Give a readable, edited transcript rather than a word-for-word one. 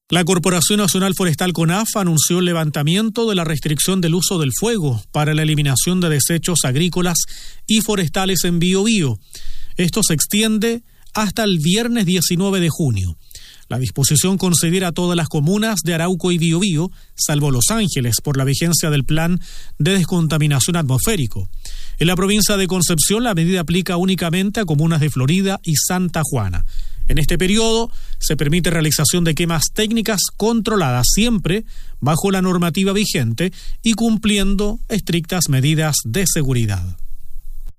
La Corporación Nacional Forestal CONAF anunció el levantamiento de la restricción del uso del fuego para la eliminación de desechos agrícolas y forestales en Biobío. Esto se extiende hasta el viernes 19 de junio. La disposición considera a todas las comunas de Arauco y Biobío, salvo Los Ángeles, por la vigencia del plan de descontaminación atmosférico. En la provincia de Concepción, la medida aplica únicamente a comunas de Florida y Santa Juana. En este periodo se permite realización de quemas técnicas controladas, siempre bajo la normativa vigente y cumpliendo estrictas medidas de seguridad.